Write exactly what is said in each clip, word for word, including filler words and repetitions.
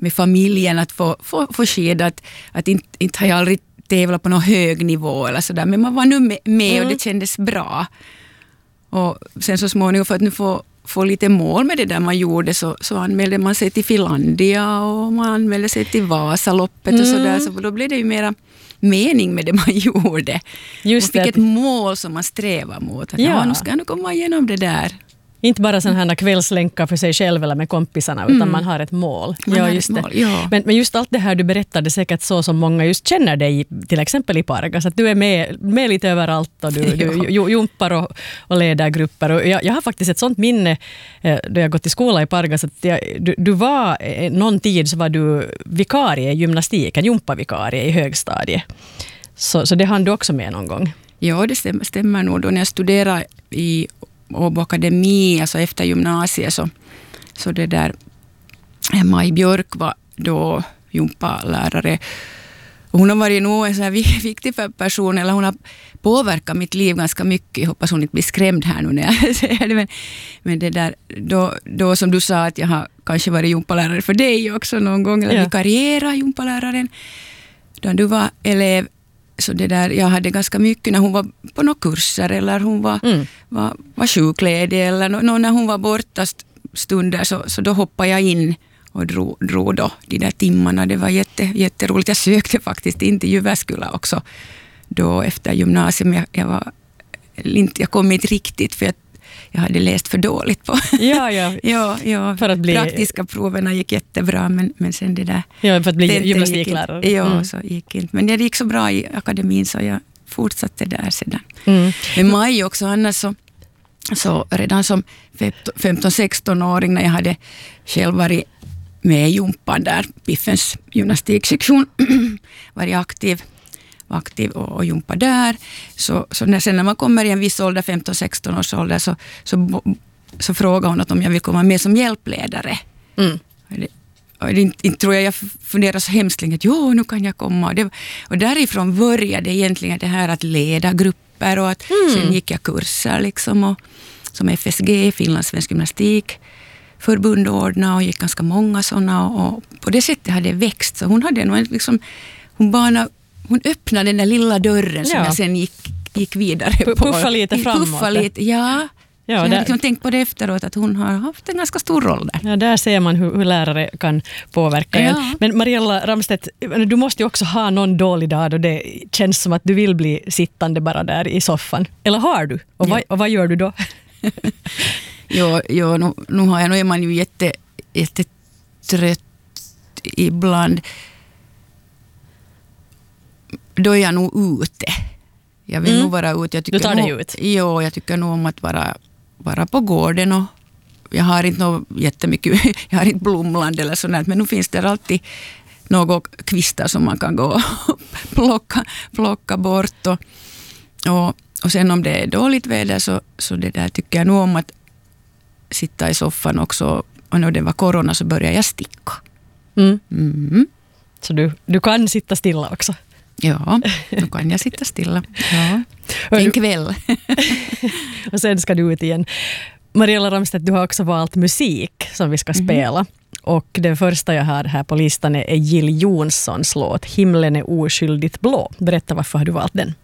med familjen att få, få, få skeda att, att inte, inte har jag aldrig tävlat på någon hög nivå eller sådär, men man var nu med, med mm. och det kändes bra. Och sen så småningom för att nu få, få lite mål med det där man gjorde så, så anmälde man sig till Finlandia och man anmälde sig till Vasaloppet mm. och sådär, så då blev det ju mera mening med det man gjorde. Just man fick det. Ett mål som man strävar mot. Att, ja. ja, nu ska jag nu komma igenom det där. Inte bara sådana här kvällslänkar för sig själv eller med kompisarna, utan mm. man har ett mål. Man ja, har just ett det. mål, ja. Men, men just allt det här du berättade säkert så som många just känner dig, till exempel i Pargas, att du är med, med lite överallt och du, du jumpar och, och leder grupper. Och jag, jag har faktiskt ett sånt minne eh, då jag gått i skola i Pargas, att jag, du, du var, eh, någon tid så var du vikarie i gymnastiken, jumpavikarie i högstadiet. Så, så det hann du också med någon gång? Ja, det stämmer, stämmer nog. Då när jag studerade i Åbo akademi, alltså efter gymnasiet, så, så det där Maj Björk var då jumpalärare. Och hon har varit nog en så här viktig person, eller hon har påverkat mitt liv ganska mycket. Jag hoppas hon inte blir skrämd här nu när jag säger det. Men, men det där, då, då som du sa att jag har kanske varit jumpalärare för dig också någon gång, eller ja. vikariera jumpaläraren. Då du var elev. Så det där, jag hade ganska mycket när hon var på några kurser eller hon var, mm. var, var sjukledig eller no, no, när hon var borta stunder så, så då hoppade jag in och drog, drog då de där timmarna. Det var jätte, jätteroligt. Jag sökte faktiskt in till Jyväskylä också då efter gymnasium. Jag, jag, var, jag kom inte riktigt för jag, jag hade läst för dåligt på. Ja, ja. ja, ja. För att bli... Praktiska proverna gick jättebra men, men sen det där... Ja, för att bli gymnastiklärare. Ja, mm. så gick inte. Men det gick så bra i akademin så jag fortsatte där sedan. Mm. Men Maj också annars så, så redan som femton-sexton-åring när jag hade själv varit med i jumpan där, Piffens gymnastiksektion, varit aktiv aktiv och, och jumpa där. Så, så när, sen när man kommer i en viss ålder, femton-sexton års ålder, så, så, så frågar hon att om jag vill komma med som hjälpledare. Mm. Och det, och det, inte, inte tror jag jag funderar så hemskt länge att jo, nu kan jag komma. Och, det, och därifrån började egentligen det här att leda grupper och att mm. sen gick jag kurser liksom och, som F S G, Finlands svensk gymnastik förbund ordnade och gick ganska många sådana och, och på det sättet hade det växt. Så hon hade nog liksom, hon bana Hon öppnade den där lilla dörren som ja. jag sen gick, gick vidare på. Puffa lite framåt. Puffa lite, ja. Ja, så jag där... har liksom tänkt på det efteråt att hon har haft en ganska stor roll där. Ja, där ser man hur, hur lärare kan påverka ja. en. Men Mariella Ramstedt, du måste ju också ha någon dålig dag då det känns som att du vill bli sittande bara där i soffan. Eller har du? Och, ja. vad, och vad gör du då? jo, jo, nu, nu, har jag, nu är man ju jätte, jättetrött ibland. Då är jag nog ute. Jag vill mm. nog vara ute. Jag tycker du tar nog, dig ut? Jo, jag tycker nog om att vara, vara på gården. Och jag har inte något jättemycket, jag har inte blomland eller sånt, men nu finns det alltid några kvistar som man kan gå och plocka, plocka bort. Och, och, och sen om det är dåligt väder så, så det där tycker jag nog om att sitta i soffan också. Och när det var corona så började jag sticka. Mm. Mm. Så du, du kan sitta stilla också? Ja, då kan jag sitta stilla. Ja. En kväll. Och sen ska du ut igen. Mariella Ramstedt, du har också valt musik som vi ska spela. Mm. Och den första jag har här på listan är Jill Johnsons låt Himlen är oskyldigt blå. Berätta, varför har du valt den?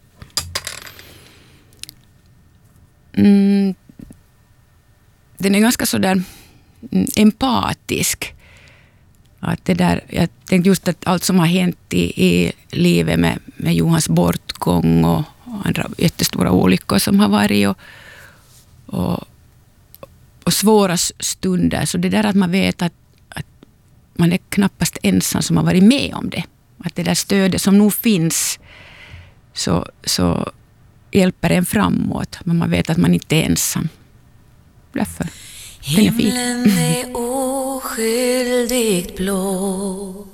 Mm, den är ganska sådär empatisk. Att det där, jag tänkte just att allt som har hänt i, i livet med, med Johans bortgång och, och andra jättestora olyckor som har varit och, och, och svåra stunder. Så det där att man vet att, att man är knappast ensam som har varit med om det. Att det där stödet som nog finns så, så hjälper en framåt. Men man vet att man inte är ensam. Därför. Himlen är oskyldigt blå.